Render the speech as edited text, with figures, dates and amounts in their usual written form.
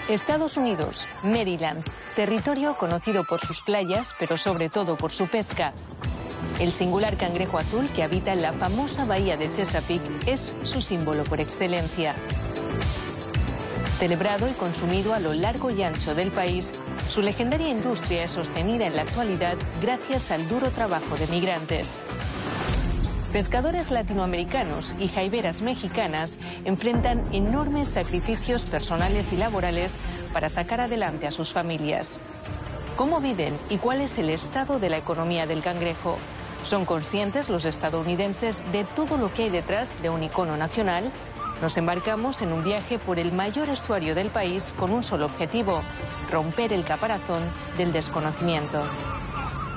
Estados Unidos, Maryland, territorio conocido por sus playas, pero sobre todo por su pesca. El singular cangrejo azul que habita en la famosa bahía de Chesapeake es su símbolo por excelencia. Celebrado y consumido a lo largo y ancho del país, su legendaria industria es sostenida en la actualidad gracias al duro trabajo de migrantes. Pescadores latinoamericanos y jaiberas mexicanas enfrentan enormes sacrificios personales y laborales para sacar adelante a sus familias. ¿Cómo viven y cuál es el estado de la economía del cangrejo? ¿Son conscientes los estadounidenses de todo lo que hay detrás de un icono nacional? Nos embarcamos en un viaje por el mayor estuario del país con un solo objetivo: romper el caparazón del desconocimiento.